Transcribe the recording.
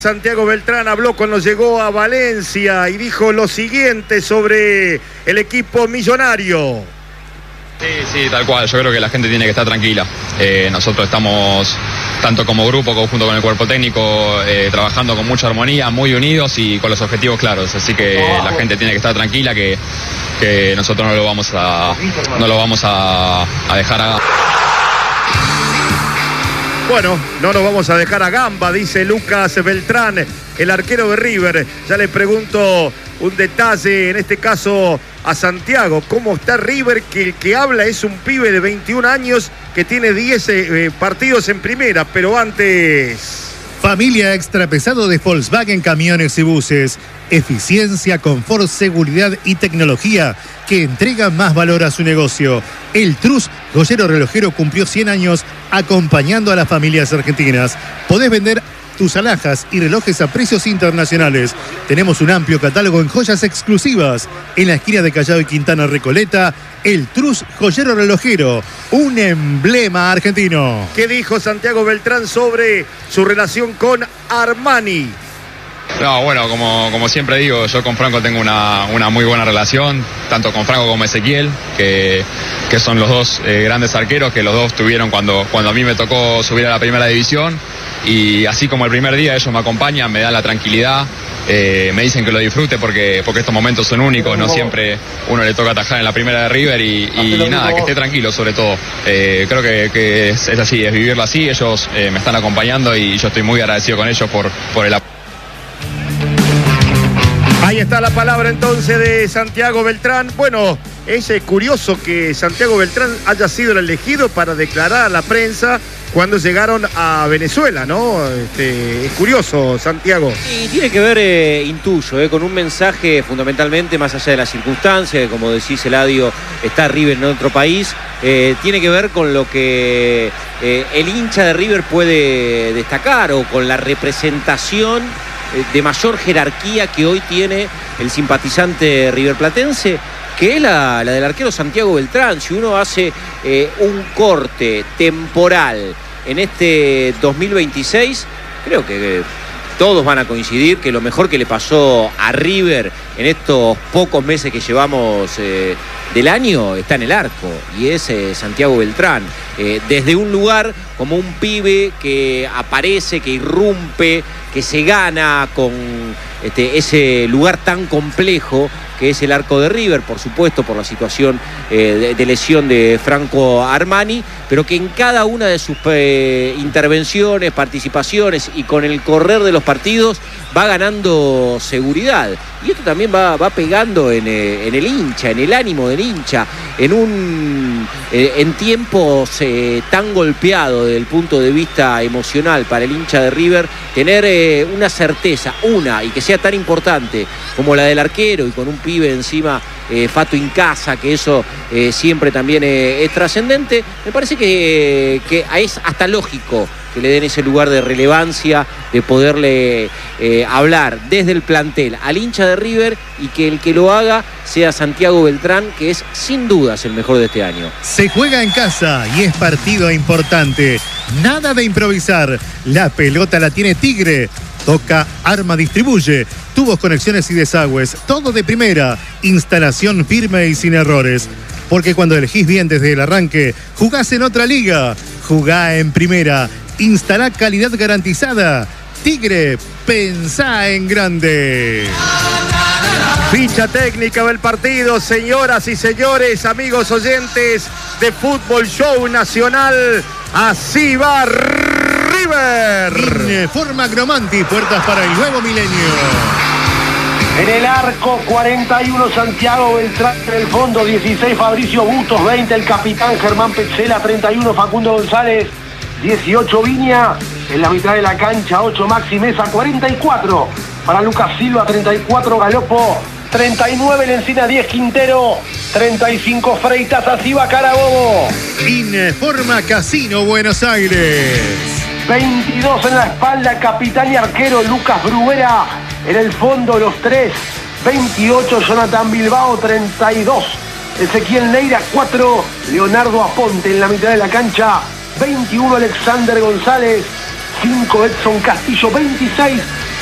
Santiago Beltrán habló cuando llegó a Valencia y dijo lo siguiente sobre el equipo millonario. Sí, tal cual. Yo creo que la gente tiene que estar tranquila. Nosotros estamos, tanto como grupo, junto con el cuerpo técnico, trabajando con mucha armonía, muy unidos y con los objetivos claros. Así que la gente tiene que estar tranquila, que nosotros no lo vamos a dejar a... Bueno, no nos vamos a dejar a gamba, dice Lucas Beltrán, el arquero de River. Ya le pregunto un detalle, en este caso a Santiago. ¿Cómo está River? Que el que habla es un pibe de 21 años que tiene 10 partidos en primera, pero antes... Familia extra pesado de Volkswagen Camiones y Buses. Eficiencia, confort, seguridad y tecnología que entregan más valor a su negocio. El Trus Joyero Relojero cumplió 100 años acompañando a las familias argentinas. Podés vender tus alhajas y relojes a precios internacionales. Tenemos un amplio catálogo en joyas exclusivas. En la esquina de Callao y Quintana Recoleta, el Trus Joyero Relojero, un emblema argentino. ¿Qué dijo Santiago Beltrán sobre su relación con Armani? No, bueno, como siempre digo, yo con Franco tengo una muy buena relación, tanto con Franco como Ezequiel, que son los dos grandes arqueros, que los dos tuvieron cuando a mí me tocó subir a la primera división. Y así como el primer día ellos me acompañan, me dan la tranquilidad, me dicen que lo disfrute porque estos momentos son únicos, no siempre uno le toca atajar en la primera de River y nada, que esté tranquilo sobre todo. Creo que es así, es vivirlo así, ellos me están acompañando y yo estoy muy agradecido con ellos por el apoyo. Ahí está la palabra entonces de Santiago Beltrán. Bueno, es curioso que Santiago Beltrán haya sido el elegido para declarar a la prensa cuando llegaron a Venezuela, ¿no? Es curioso, Santiago. Y tiene que ver, intuyo, con un mensaje fundamentalmente más allá de las circunstancias, que como decís, Eladio, está River en otro país. Tiene que ver con lo que el hincha de River puede destacar o con la representación de mayor jerarquía que hoy tiene el simpatizante riverplatense, que es la del arquero Santiago Beltrán. Si uno hace un corte temporal en este 2026, creo que todos van a coincidir que lo mejor que le pasó a River en estos pocos meses que llevamos del año está en el arco, y es Santiago Beltrán. Desde un lugar como un pibe que aparece, que irrumpe, que se gana con ese lugar tan complejo que es el arco de River, por supuesto por la situación de lesión de Franco Armani, pero que en cada una de sus intervenciones, participaciones y con el correr de los partidos va ganando seguridad. Y esto también va pegando en el hincha, en el ánimo del hincha, en tiempos tan golpeados desde el punto de vista emocional para el hincha de River, tener una certeza, y que sea tan importante como la del arquero y con un pibe encima, Fato Incasa, que eso siempre también es trascendente. Me parece que es hasta lógico que le den ese lugar de relevancia, de poderle hablar desde el plantel al hincha de River, y que el que lo haga sea Santiago Beltrán, que es sin dudas el mejor de este año. Se juega en casa y es partido importante. Nada de improvisar. La pelota la tiene Tigre. Toca, arma, distribuye. Tubos, conexiones y desagües. Todo de primera. Instalación firme y sin errores. Porque cuando elegís bien desde el arranque, jugás en otra liga. Jugá en primera. Instalá calidad garantizada. Tigre, pensá en grande. Ficha técnica del partido, señoras y señores, amigos oyentes de Fútbol Show Nacional. Así va River. Informa Gromanti, puertas para el nuevo milenio. En el arco, 41 Santiago Beltrán, en el fondo 16 Fabricio Bustos, 20 el capitán Germán Petzela, 31 Facundo González, 18 Viña, en la mitad de la cancha 8 Maxi Mesa, 44 para Lucas Silva, 34 Galopo, 39 Lencina, 10 Quintero, 35 Freitas, así va Carabobo. Informa Casino Buenos Aires. 22 en la espalda, capitán y arquero Lucas Bruguera, en el fondo los 3, 28 Jonathan Bilbao, 32 Ezequiel Neira, 4 Leonardo Aponte en la mitad de la cancha, 21 Alexander González, 5 Edson Castillo, 26